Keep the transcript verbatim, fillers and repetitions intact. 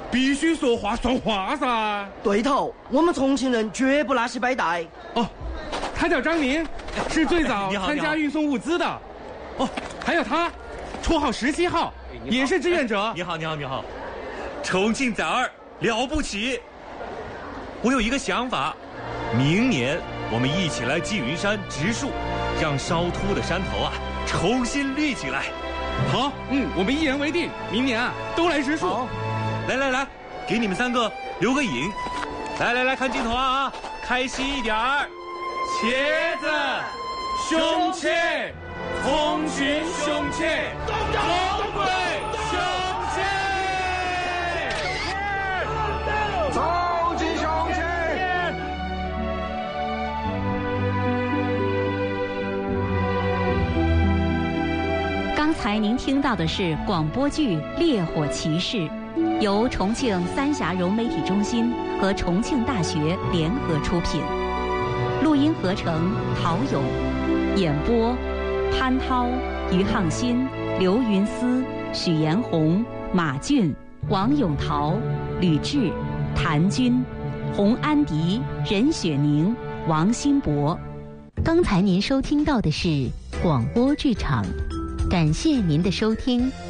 必须说话算话噻。 对头，我们重庆人绝不拉稀摆带。 哦，他叫张明，是最早参加运送物资的。哦，还有他，绰号十七号，也是志愿者。 你好，你好，你好，重庆崽儿了不起！我有一个想法，明年我们一起来缙云山植树，让烧秃的山头啊重新绿起来。 好，嗯，我们一言为定，明年啊都来植树。 好， 来来来，给你们三个留个影。来来来看镜头啊，开心一点儿。茄子，胸切，红裙胸切，东北胸切， 超级胸切。 刚才您听到的是广播剧《烈火骑士》，由重庆三峡融媒体中心和重庆大学联合出品，录音合成陶勇，演播潘涛、于沆鑫、刘云思、许延红、马俊、王永桃、吕志、谭军、洪安迪、任雪宁、王新博。刚才您收听到的是广播剧场，感谢您的收听。